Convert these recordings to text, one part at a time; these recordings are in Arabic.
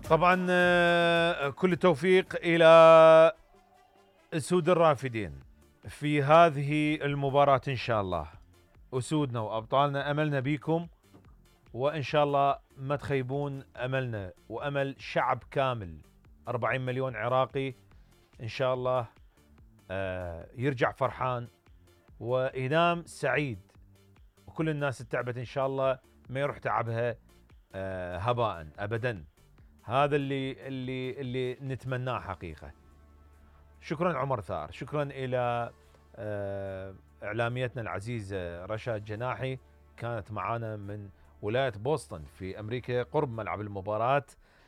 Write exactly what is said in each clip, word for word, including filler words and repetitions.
طبعا كل التوفيق إلى أسود الرافدين في هذه المباراة إن شاء الله. أسودنا وأبطالنا أملنا بيكم، وإن شاء الله ما تخيبون أملنا وأمل شعب كامل أربعين مليون عراقي إن شاء الله يرجع فرحان وينام سعيد، وكل الناس التعبت إن شاء الله ما يروح تعبها هباء أبدا. هذا اللي اللي اللي نتمناه حقيقة. شكرا عمر ثار، شكرا إلى إعلاميتنا العزيزة رشاد جناحي، كانت معنا من ولاية بوسطن في أمريكا قرب ملعب المباراة،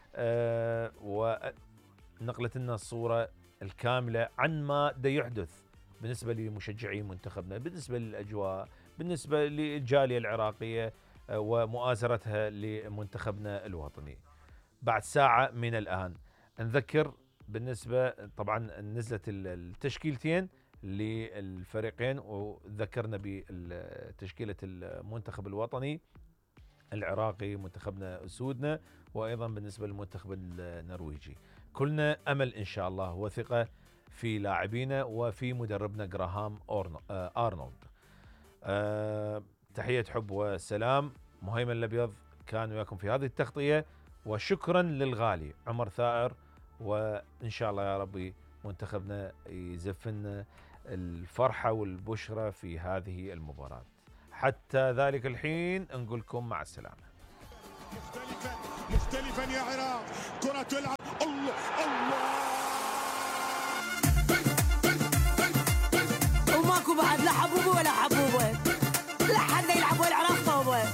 ونقلت لنا الصورة الكاملة عن ما دا يحدث بالنسبة لمشجعي منتخبنا، بالنسبة للأجواء، بالنسبة للجالية العراقية ومؤازرتها لمنتخبنا الوطني. بعد ساعة من الآن نذكر بالنسبة طبعا نزلت التشكيلتين للفريقين، وذكرنا بتشكيلة المنتخب الوطني العراقي منتخبنا أسودنا، وأيضا بالنسبة للمنتخب النرويجي. كلنا أمل إن شاء الله وثقة في لاعبينا وفي مدربنا جراهام أرنولد. أه تحية حب وسلام. مهيمن الأبيض كان وياكم في هذه التغطية، وشكرا للغالي عمر ثائر، وإن شاء الله يا ربي منتخبنا يزفنا الفرحة والبشرة في هذه المباراة. حتى ذلك الحين نقول لكم مع السلامة. مختلفا مختلفا يا عراق، كرة تلعب، الله الله، وماكو بعد لا حبوبة ولا حبوبة.